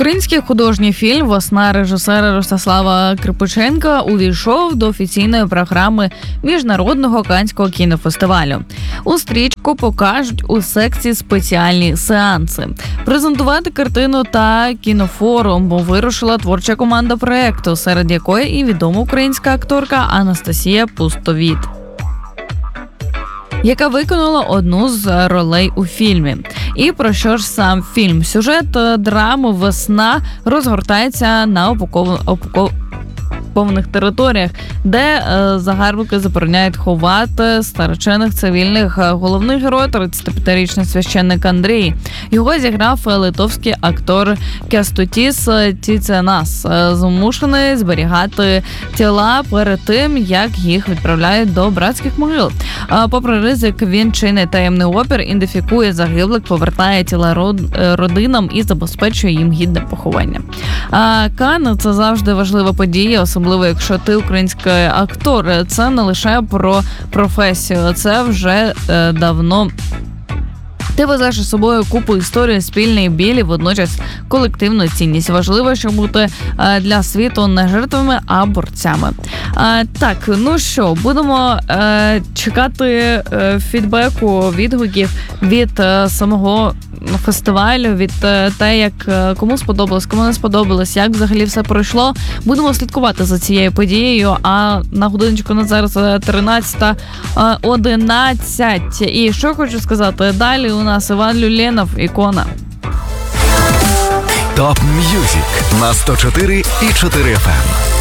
Український художній фільм «Весна» режисера Ростислава Крипиченка увійшов до офіційної програми Міжнародного Каннського кінофестивалю. У стрічку покажуть у секції «Спеціальні сеанси». Презентувати картину та кінофорум вирушила творча команда проєкту, серед якої і відома українська акторка Анастасія Пустовіт, яка виконала одну з ролей у фільмі. І про що ж сам фільм? Сюжет драми «Весна» розгортається на окупованих територіях, де загарбники забороняють ховати старочинних цивільних. Головний герой – 35-річний священник Андрій. Його зіграв литовський актор Кястутіс Циценас, змушений зберігати тіла перед тим, як їх відправляють до братських могил. Попри ризик, він чинить таємний опір, ідентифікує загиблих, повертає тіла родинам і забезпечує їм гідне поховання. Канн – це завжди важлива подія, особливо якщо ти український актор. Це не лише про професію, це вже давно. Ти везеш із собою купу історій, спільний біль і водночас колективну цінність. Важливо, щоб бути для світу не жертвами, а борцями. Так, ну що, будемо чекати фідбеку, відгуків від самого фестивалю, від те, як кому сподобалось, кому не сподобалось, як взагалі все пройшло. Будемо слідкувати за цією подією, а на годиночку на зараз 13:11. І що хочу сказати, далі у нас Іван Люленов, «Ікона». Топ М'юзик на 104,4 FM.